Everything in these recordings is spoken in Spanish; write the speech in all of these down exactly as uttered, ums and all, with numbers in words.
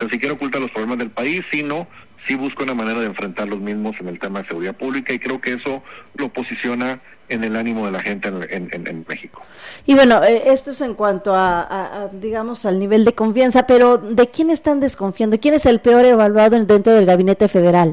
tan siquiera oculta los problemas del país, sino sí busca una manera de enfrentar los mismos en el tema de seguridad pública, y creo que eso lo posiciona en el ánimo de la gente en, en, en México. Y bueno, eh, esto es en cuanto a, a, a, digamos, al nivel de confianza, pero ¿de quién están desconfiando? ¿Quién es el peor evaluado dentro del gabinete federal?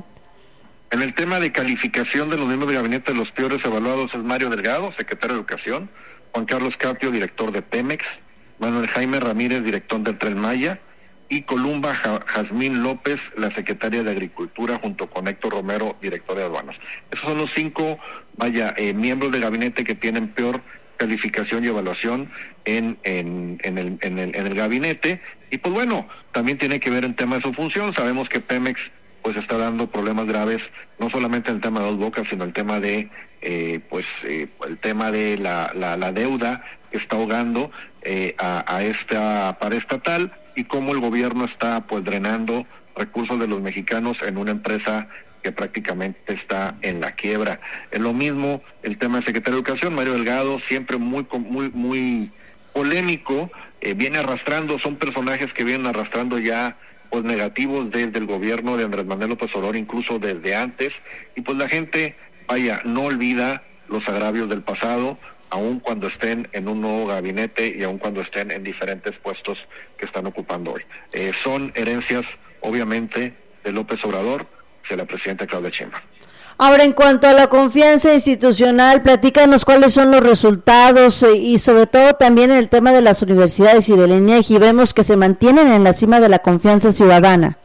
En el tema de calificación de los miembros de gabinete, los peores evaluados es Mario Delgado, secretario de Educación, Juan Carlos Carpio, director de Pemex, Manuel Jaime Ramírez, director del Tren Maya, y Columba ja- Jazmín López, la secretaria de Agricultura, junto con Héctor Romero, director de Aduanas. Esos son los cinco, vaya, eh, miembros del gabinete que tienen peor calificación y evaluación en, en, en, el, en, el, en el gabinete. Y pues bueno, también tiene que ver el tema de su función. Sabemos que Pemex pues está dando problemas graves, no solamente el tema de Dos Bocas, sino el tema de, eh, pues, eh, el tema de la, la, la deuda que está ahogando eh, a, a esta paraestatal, y cómo el gobierno está pues drenando recursos de los mexicanos en una empresa que prácticamente está en la quiebra. Es lo mismo el tema del secretario de Educación, Mario Delgado, siempre muy muy muy polémico, eh, viene arrastrando, son personajes que vienen arrastrando ya pues negativos desde el gobierno de Andrés Manuel López Obrador, incluso desde antes, y pues la gente, vaya, no olvida los agravios del pasado, aun cuando estén en un nuevo gabinete y aun cuando estén en diferentes puestos que están ocupando hoy. Eh, son herencias, obviamente, de López Obrador, de la presidenta Claudia Sheinbaum. Ahora, en cuanto a la confianza institucional, platícanos cuáles son los resultados eh, y sobre todo también el tema de las universidades y del INEGI. Vemos que se mantienen en la cima de la confianza ciudadana.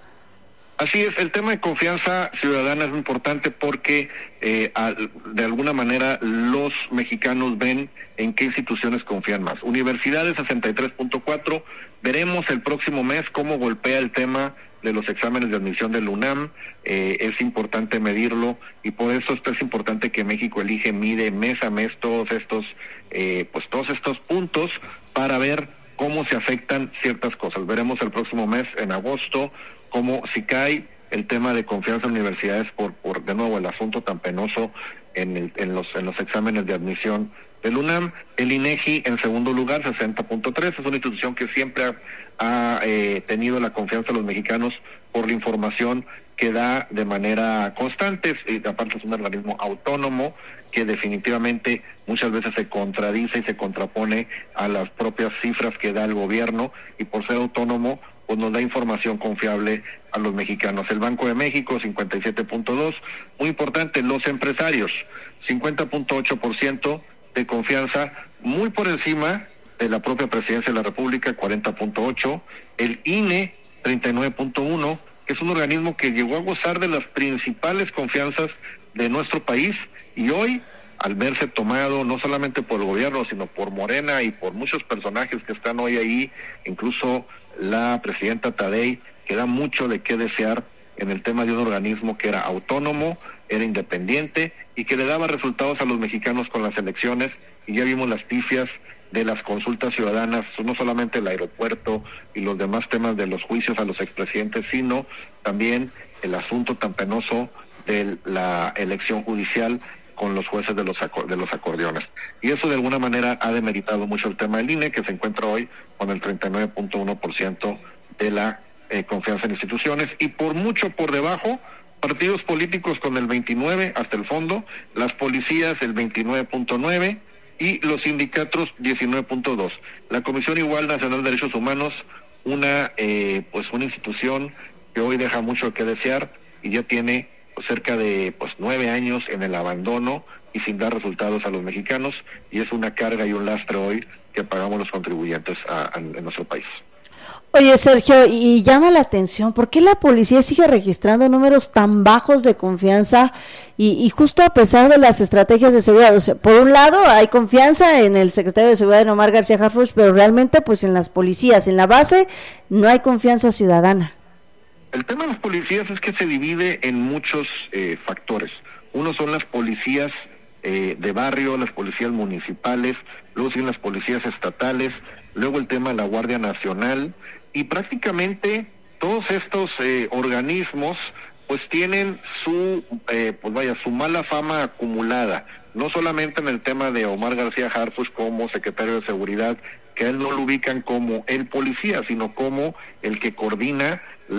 Así es, el tema de confianza ciudadana es muy importante porque eh, a, de alguna manera los mexicanos ven en qué instituciones confían más. Universidades sesenta y tres punto cuatro, veremos el próximo mes cómo golpea el tema de los exámenes de admisión del UNAM, eh, es importante medirlo, y por eso es, es importante que México elige, mide mes a mes todos estos, eh, pues todos estos puntos para ver cómo se afectan ciertas cosas. Veremos el próximo mes, en agosto, cómo si cae el tema de confianza en universidades por, por de nuevo el asunto tan penoso en, el, en los en los exámenes de admisión del UNAM. El INEGI en segundo lugar, sesenta punto tres, es una institución que siempre ha, ha eh, tenido la confianza de los mexicanos por la información que da de manera constante, y aparte es un organismo autónomo que definitivamente muchas veces se contradice y se contrapone a las propias cifras que da el gobierno, y por ser autónomo pues nos da información confiable a los mexicanos. El Banco de México, cincuenta y siete punto dos, muy importante, los empresarios, cincuenta punto ocho por ciento de confianza, muy por encima de la propia Presidencia de la República, cuarenta punto ocho, el I N E, treinta y nueve punto uno, que es un organismo que llegó a gozar de las principales confianzas de nuestro país, y hoy, al verse tomado no solamente por el gobierno, sino por Morena y por muchos personajes que están hoy ahí, incluso la presidenta Tadei, que da mucho de qué desear en el tema de un organismo que era autónomo, era independiente y que le daba resultados a los mexicanos con las elecciones, y ya vimos las pifias de las consultas ciudadanas, no solamente el aeropuerto y los demás temas de los juicios a los expresidentes, sino también el asunto tan penoso de la elección judicial con los jueces de los acor- de los acordeones. Y eso de alguna manera ha demeritado mucho el tema del I N E, que se encuentra hoy con el treinta y nueve punto uno por ciento de la eh, confianza en instituciones, y por mucho por debajo partidos políticos con el veintinueve hasta el fondo, las policías el veintinueve punto nueve y los sindicatos diecinueve punto dos. La Comisión Igual Nacional de Derechos Humanos, una eh, pues una institución que hoy deja mucho que desear y ya tiene pues, cerca de pues nueve años en el abandono y sin dar resultados a los mexicanos, y es una carga y un lastre hoy que pagamos los contribuyentes a, a, en nuestro país. Oye, Sergio, y llama la atención, ¿por qué la policía sigue registrando números tan bajos de confianza y, y justo a pesar de las estrategias de seguridad? O sea, por un lado hay confianza en el secretario de Seguridad, Omar García Harfuch, pero realmente pues en las policías, en la base, no hay confianza ciudadana. El tema de las policías es que se divide en muchos eh, factores. Uno son las policías eh, de barrio, las policías municipales, luego siguen las policías estatales, luego el tema de la Guardia Nacional, y prácticamente todos estos eh, organismos pues tienen su eh, pues vaya su mala fama acumulada, no solamente en el tema de Omar García Harfuch como secretario de Seguridad, que a él no lo ubican como el policía, sino como el que coordina